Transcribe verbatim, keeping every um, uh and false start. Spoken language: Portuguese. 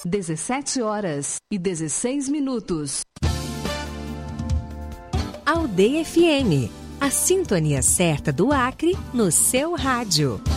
dezessete horas e dezesseis minutos. Aldeia F M, a sintonia certa do Acre no seu rádio.